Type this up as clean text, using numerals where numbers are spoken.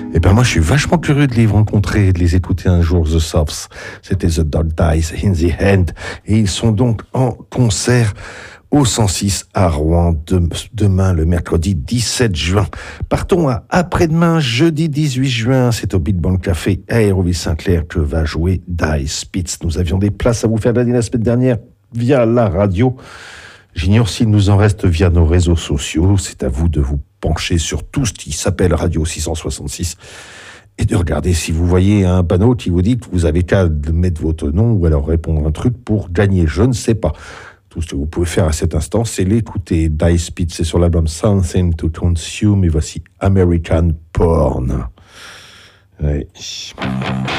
Eh ben moi, je suis vachement curieux de les rencontrer et de les écouter un jour, The Sophs. C'était The Dog Dies in the Hand. Et ils sont donc en concert au 106 à Rouen demain, le mercredi 17 juin. Partons à après-demain, jeudi 18 juin. C'est au Big Band Café à Hérouville-Saint-Clair que va jouer Die Spitz. Nous avions des places à vous faire gagner la semaine dernière via la radio. J'ignore s'il nous en reste via nos réseaux sociaux. C'est à vous de vous pencher sur tout ce qui s'appelle Radio 666 et de regarder si vous voyez un panneau qui vous dit que vous avez qu'à mettre votre nom ou alors répondre un truc pour gagner. Je ne sais pas. Tout ce que vous pouvez faire à cet instant, c'est l'écouter. Die Spitz, c'est sur l'album Something to Consume et voici American Porn. Ouais.